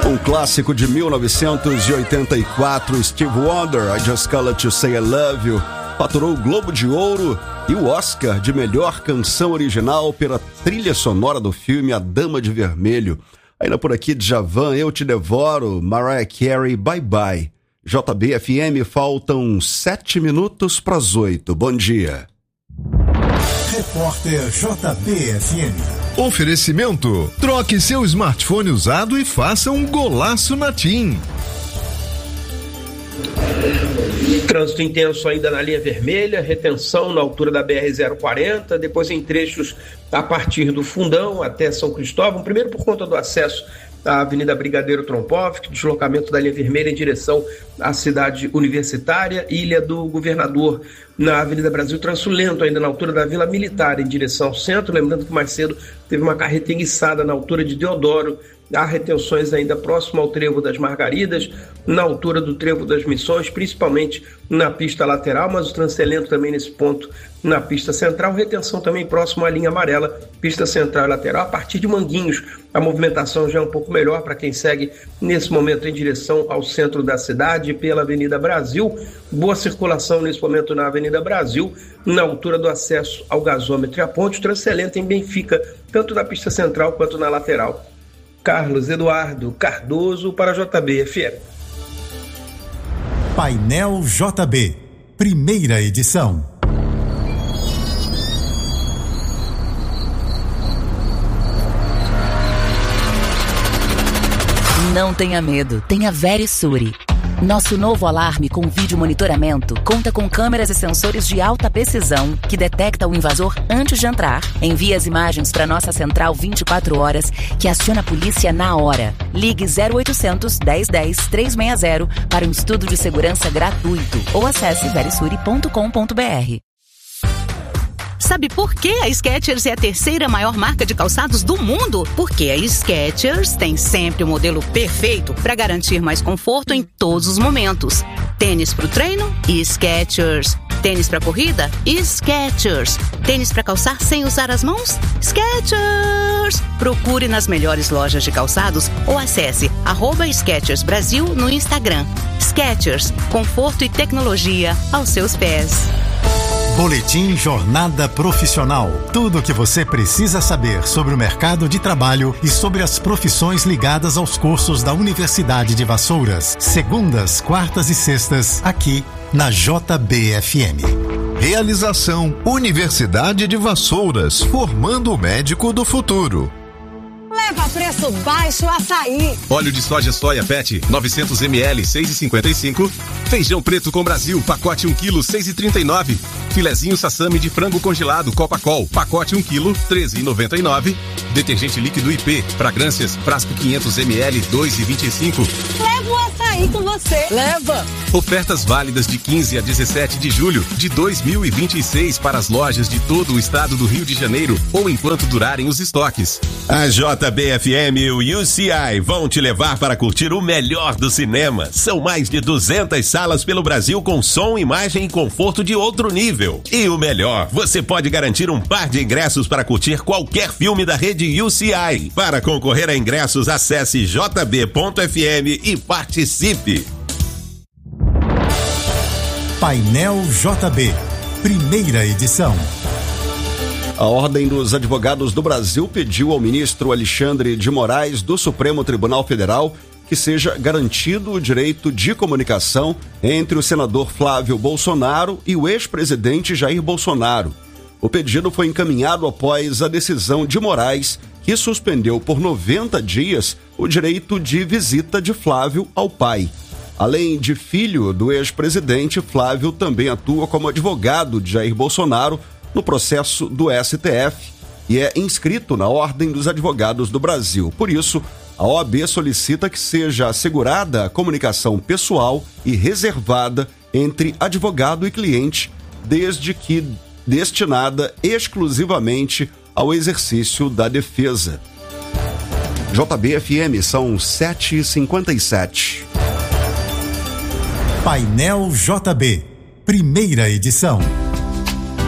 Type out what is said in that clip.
Um clássico de 1984, Stevie Wonder, I Just Call It To Say I Love You, faturou o Globo de Ouro e o Oscar de melhor canção original pela trilha sonora do filme A Dama de Vermelho. Ainda por aqui, Djavan, Eu Te Devoro, Mariah Carey, Bye Bye. JB-FM, faltam 7 minutos para as 8. Bom dia. Repórter JB-FM. Oferecimento: troque seu smartphone usado e faça um golaço na TIM. Trânsito intenso ainda na linha vermelha, retenção na altura da BR-040, depois em trechos a partir do Fundão até São Cristóvão, primeiro por conta do acesso à Avenida Brigadeiro Trompov, deslocamento da linha vermelha em direção à cidade universitária, Ilha do Governador, na Avenida Brasil, trânsito lento ainda na altura da Vila Militar em direção ao centro, lembrando que mais cedo teve uma carreta enguiçada na altura de Deodoro. Há retenções ainda próximo ao Trevo das Margaridas, na altura do Trevo das Missões, principalmente na pista lateral, mas o trânsito é lento também nesse ponto na pista central. Retenção também próximo à linha amarela, pista central e lateral. A partir de Manguinhos, a movimentação já é um pouco melhor para quem segue nesse momento em direção ao centro da cidade pela Avenida Brasil. Boa circulação nesse momento na Avenida Brasil, na altura do acesso ao gasômetro e a ponte. O trânsito é lento em Benfica, tanto na pista central quanto na lateral. Carlos Eduardo Cardoso para JB-FM. Painel JB, primeira edição. Não tenha medo, tenha Verisure. Nosso novo alarme com vídeo monitoramento conta com câmeras e sensores de alta precisão que detecta o invasor antes de entrar. Envia as imagens para nossa central 24 horas que aciona a polícia na hora. Ligue 0800 1010 360 para um estudo de segurança gratuito ou acesse verisure.com.br. Sabe por que a Skechers é a terceira maior marca de calçados do mundo? Porque a Skechers tem sempre o modelo perfeito para garantir mais conforto em todos os momentos. Tênis para o treino? Skechers. Tênis para corrida? Skechers. Tênis para calçar sem usar as mãos? Skechers. Procure nas melhores lojas de calçados ou acesse @Skechers Brasil no Instagram. Skechers, conforto e tecnologia aos seus pés. Boletim Jornada Profissional. Tudo o que você precisa saber sobre o mercado de trabalho e sobre as profissões ligadas aos cursos da Universidade de Vassouras. Segundas, quartas e sextas, aqui na JB-FM. Realização: Universidade de Vassouras, formando o médico do futuro. Leva preço baixo açaí. Óleo de soja Soia Pet, 900 ml, 6,55. Feijão preto com Brasil, pacote 1 kg, 6,39. Filezinho sassami de frango congelado Copacol, pacote 1 kg, 13,99. Detergente líquido IP, fragrâncias, frasco 500 ml, 2,25. Leva o açaí com você. Leva. Ofertas válidas de 15 a 17 de julho de 2026 para as lojas de todo o estado do Rio de Janeiro ou enquanto durarem os estoques. A JB-FM e o UCI vão te levar para curtir o melhor do cinema. São mais de 200 salas pelo Brasil com som, imagem e conforto de outro nível. E o melhor, você pode garantir um par de ingressos para curtir qualquer filme da rede UCI. Para concorrer a ingressos, acesse jb.fm e participe. Painel JB, primeira edição. A Ordem dos Advogados do Brasil pediu ao ministro Alexandre de Moraes do Supremo Tribunal Federal que seja garantido o direito de comunicação entre o senador Flávio Bolsonaro e o ex-presidente Jair Bolsonaro. O pedido foi encaminhado após a decisão de Moraes, que suspendeu por 90 dias o direito de visita de Flávio ao pai. Além de filho do ex-presidente, Flávio também atua como advogado de Jair Bolsonaro no processo do STF e é inscrito na Ordem dos Advogados do Brasil. Por isso, a OAB solicita que seja assegurada a comunicação pessoal e reservada entre advogado e cliente, desde que destinada exclusivamente ao exercício da defesa. JB-FM, são 7h57. Painel JB, primeira edição.